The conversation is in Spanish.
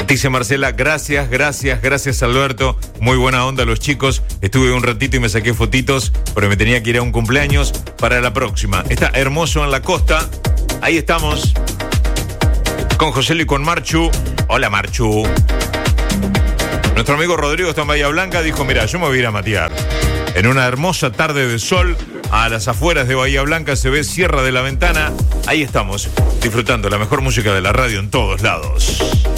Dice Marcela, gracias Alberto, muy buena onda los chicos, estuve un ratito y me saqué fotitos, pero me tenía que ir a un cumpleaños para la próxima. Está hermoso en la costa, ahí estamos, con José y con Marchu. Hola Marchu. Nuestro amigo Rodrigo está en Bahía Blanca, dijo, mira, yo me voy a ir a matear. En una hermosa tarde de sol, a las afueras de Bahía Blanca se ve Sierra de la Ventana, ahí estamos, disfrutando la mejor música de la radio en todos lados.